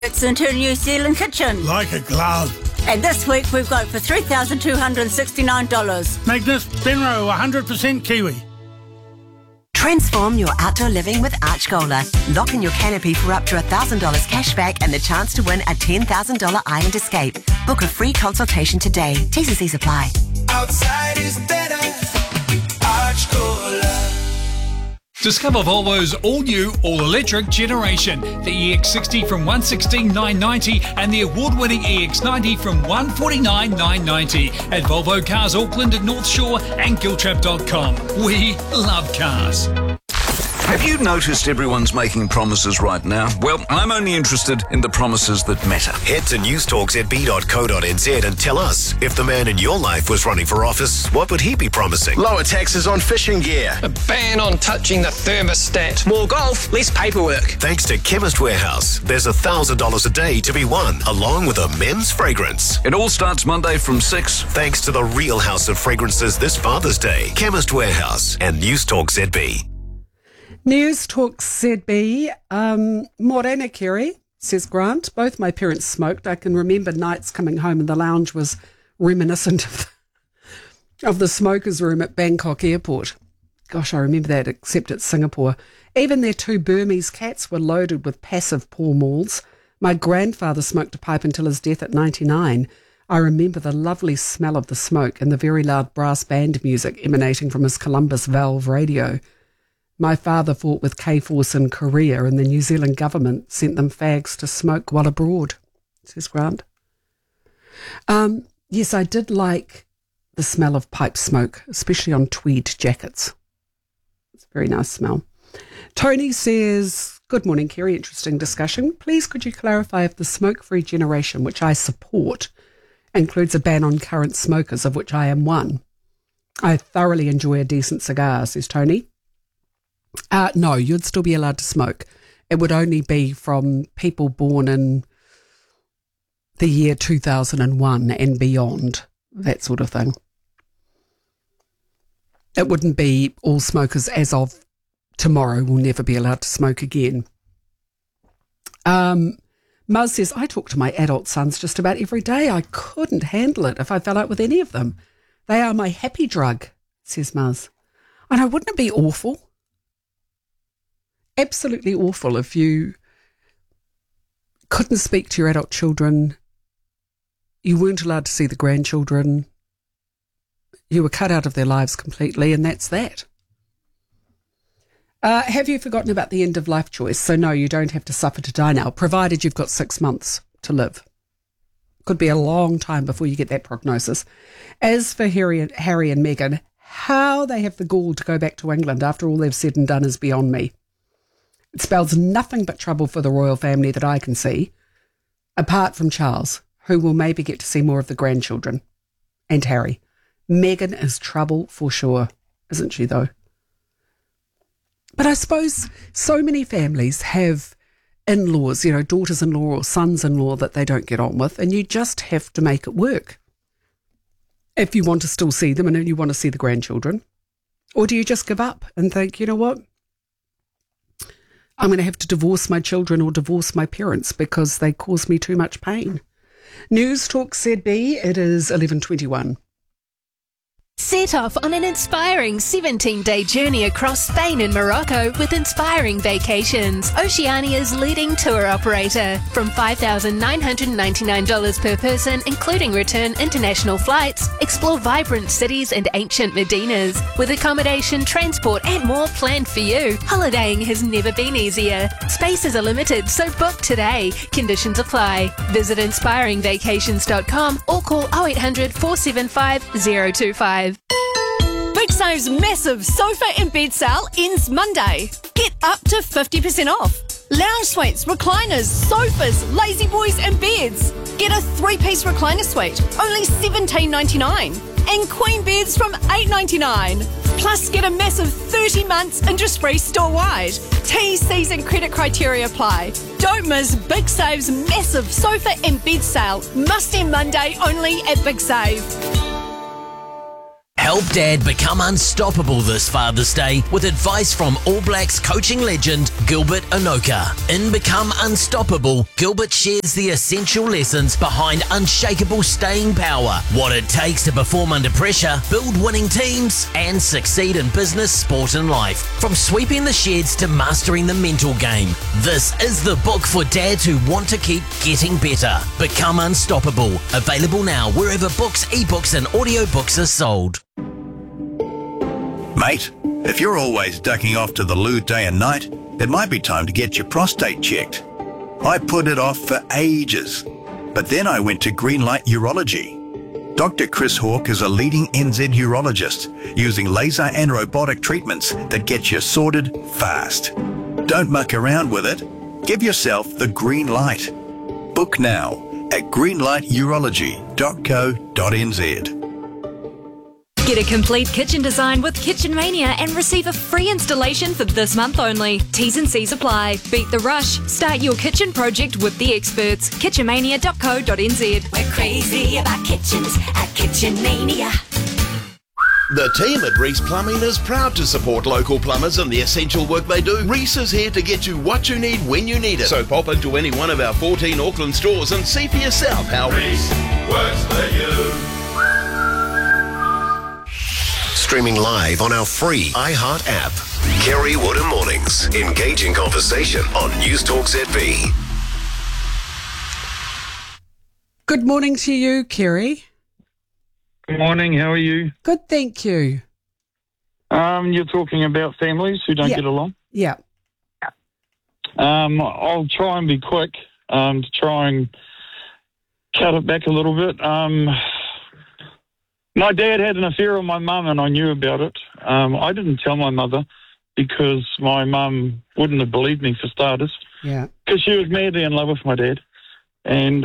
It's into a New Zealand kitchen. Like a glove. And this week we've got for $3,269. Magnus Benro, 100% Kiwi. Transform your outdoor living with Archgola. Lock in your canopy for up to $1,000 cash back and the chance to win a $10,000 Island Escape. Book a free consultation today. T's and C's apply. Outside is better. Archgola. Discover Volvo's all-new, all-electric generation. The EX60 from $116,990 and the award-winning EX90 from $149,990 at Volvo Cars Auckland and North Shore and Giltrap.com. We love cars. Have you noticed everyone's making promises right now? Well, I'm only interested in the promises that matter. Head to newstalkzb.co.nz and tell us, if the man in your life was running for office, what would he be promising? Lower taxes on fishing gear. A ban on touching the thermostat. More golf, less paperwork. Thanks to Chemist Warehouse, there's $1,000 a day to be won, along with a men's fragrance. It all starts Monday from 6. Thanks to the real House of Fragrances this Father's Day. Chemist Warehouse and Newstalk ZB. News Talk ZB. Morena Kerry, says Grant. Both my parents smoked. I can remember nights coming home and the lounge was reminiscent of the smokers' room at Bangkok Airport. Gosh, I remember that, except at Singapore. Even their 2 Burmese cats were loaded with passive Pall Malls. My grandfather smoked a pipe until his death at 99. I remember the lovely smell of the smoke and the very loud brass band music emanating from his Columbus Valve radio. My father fought with K-Force in Korea and the New Zealand government sent them fags to smoke while abroad, says Grant. Yes, I did like the smell of pipe smoke, especially on tweed jackets. It's a very nice smell. Tony says, good morning, Kerry. Interesting discussion. Please could you clarify if the smoke-free generation, which I support, includes a ban on current smokers, of which I am one? I thoroughly enjoy a decent cigar, says Tony. No, you'd still be allowed to smoke. It would only be from people born in the year 2001 and beyond, that sort of thing. It wouldn't be all smokers as of tomorrow will never be allowed to smoke again. Muzz says, I talk to my adult sons just about every day. I couldn't handle it if I fell out with any of them. They are my happy drug, says Muzz. I know, wouldn't it be awful? Absolutely awful if you couldn't speak to your adult children, you weren't allowed to see the grandchildren, you were cut out of their lives completely, and that's that. Have you forgotten about the end-of-life choice? So no, you don't have to suffer to die now, provided you've got 6 months to live. Could be a long time before you get that prognosis. As for Harry and Meghan, how they have the gall to go back to England after all they've said and done is beyond me. It spells nothing but trouble for the royal family that I can see, apart from Charles, who will maybe get to see more of the grandchildren, and Harry. Meghan is trouble for sure, isn't she, though? But I suppose so many families have in-laws, you know, daughters-in-law or sons-in-law that they don't get on with, and you just have to make it work if you want to still see them and you want to see the grandchildren. Or do you just give up and think, you know what, I'm going to have to divorce my children or divorce my parents because they cause me too much pain. News Talk ZB, it is 11:21. Set off on an inspiring 17-day journey across Spain and Morocco with Inspiring Vacations, Oceania's leading tour operator. From $5,999 per person, including return international flights, explore vibrant cities and ancient medinas. With accommodation, transport and more planned for you, holidaying has never been easier. Spaces are limited, so book today. Conditions apply. Visit inspiringvacations.com or call 0800 475 025. Big Save's massive sofa and bed sale ends Monday. Get up to 50% off. Lounge suites, recliners, sofas, lazy boys and beds. Get a 3-piece recliner suite, only $17.99. And queen beds from $8.99. Plus get a massive 30 months interest-free store-wide. T's, C's and credit criteria apply. Don't miss Big Save's massive sofa and bed sale. Must end Monday only at Big Save. Help Dad become unstoppable this Father's Day with advice from All Blacks coaching legend Gilbert Enoka. In Become Unstoppable, Gilbert shares the essential lessons behind unshakable staying power, what it takes to perform under pressure, build winning teams, and succeed in business, sport and life. From sweeping the sheds to mastering the mental game. This is the book for dads who want to keep getting better. Become Unstoppable. Available now wherever books, ebooks and audiobooks are sold. Mate, if you're always ducking off to the loo day and night, it might be time to get your prostate checked. I put it off for ages, but then I went to Greenlight Urology. Dr. Chris Hawke is a leading NZ urologist using laser and robotic treatments that get you sorted fast. Don't muck around with it. Give yourself the green light. Book now at greenlighturology.co.nz. Get a complete kitchen design with Kitchen Mania and receive a free installation for this month only. T's and C's apply. Beat the rush. Start your kitchen project with the experts. kitchenmania.co.nz. We're crazy about kitchens at Kitchen Mania. The team at Reese Plumbing is proud to support local plumbers and the essential work they do. Reese is here to get you what you need when you need it. So pop into any one of our 14 Auckland stores and see for yourself how Reese works for you. Streaming live on our free iHeart app. Kerry Woodham Mornings. Engaging conversation on News Talk ZB. Good morning to you, Kerry. Good morning, how are you? Good, thank you. You're talking about families who don't get along? Yeah. I'll try and be quick to try and cut it back a little bit. My dad had an affair with my mum and I knew about it. I didn't tell my mother because my mum wouldn't have believed me for starters. Yeah. Because she was madly in love with my dad. And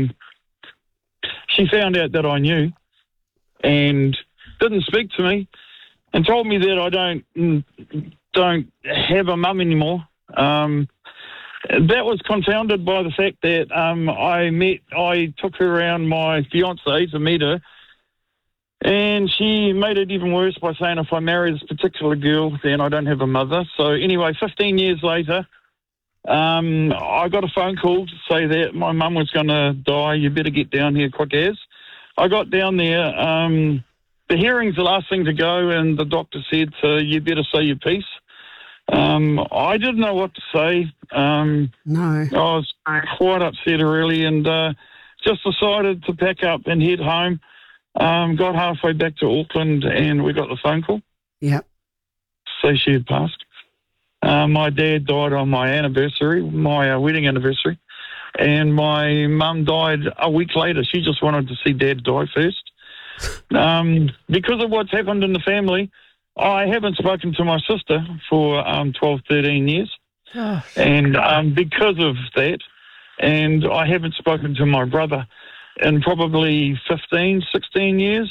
she found out that I knew and didn't speak to me and told me that I don't have a mum anymore. That was confounded by the fact that I took her around my fiancée to meet her. And she made it even worse by saying if I marry this particular girl, then I don't have a mother. So anyway, 15 years later, I got a phone call to say that my mum was going to die. You better get down here quick as. I got down there. The hearing's the last thing to go, and the doctor said, you better say your piece. I didn't know what to say. No. I was quite upset, really, and just decided to pack up and head home. Got halfway back to Auckland and we got the phone call. Yeah. So she had passed. My dad died on my anniversary, my wedding anniversary, and my mum died a week later. She just wanted to see Dad die first. Because of what's happened in the family, I haven't spoken to my sister for 12, 13 years. Oh. And because of that, and I haven't spoken to my brother in probably 15, 16 years.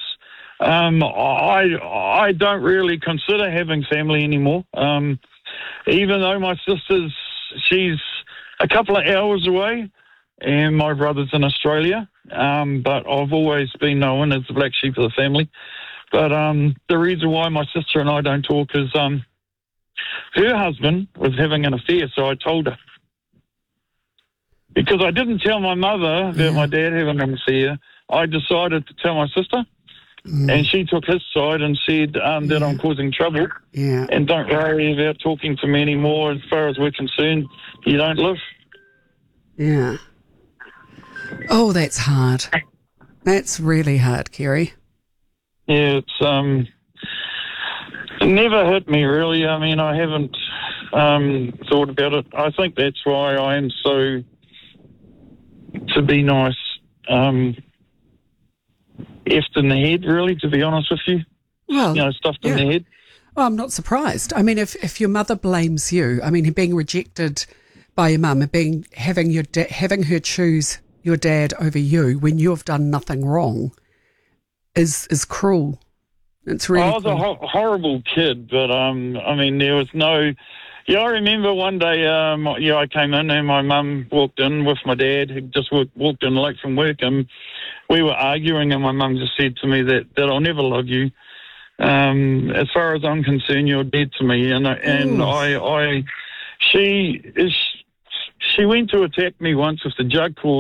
I don't really consider having family anymore. Even though my she's a couple of hours away and my brother's in Australia. But I've always been known as the black sheep of the family. But the reason why my sister and I don't talk is her husband was having an affair, so I told her. Because I didn't tell my mother about my dad having an affair, I decided to tell my sister, and she took his side and said that I'm causing trouble, and don't worry about talking to me anymore. As far as we're concerned, you don't live. Yeah. Oh, that's hard. That's really hard, Kerry. Yeah, it never hit me, really. I mean, I haven't thought about it. I think that's why I am so... to be nice, effed in the head, really, to be honest with you. Well, stuffed in the head. Well, I'm not surprised. I mean, if your mother blames you, I mean, being rejected by your mum and having her choose your dad over you when you have done nothing wrong is cruel. It's really I was a horrible kid, but, I mean, there was no... Yeah, I remember one day, I came in and my mum walked in with my dad, who just walked in late from work, and we were arguing, and my mum just said to me that I'll never love you, As far as I'm concerned, you're dead to me. She went to attack me once with the jug full